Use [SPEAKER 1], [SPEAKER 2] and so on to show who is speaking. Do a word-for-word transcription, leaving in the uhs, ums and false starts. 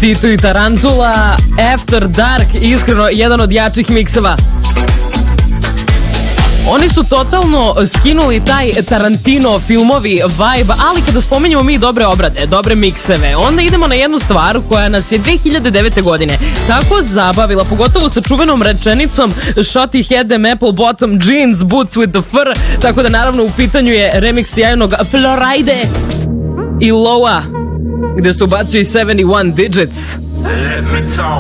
[SPEAKER 1] Tito i Tarantula, After Dark, iskreno jedan od jačih mikseva. Oni su totalno skinuli taj Tarantino filmovi vibe, ali kada spomenjamo mi dobre obrade, dobre mikseve, onda idemo na jednu stvar koja nas je dve hiljade devete godine tako zabavila, pogotovo sa čuvenom rečenicom Shotty had them apple bottom jeans, boots with the fur, tako da naravno u pitanju je remix sjajnog Floride i Loa, gde se ubacuju sedamdeset jedan digits. Let me talk.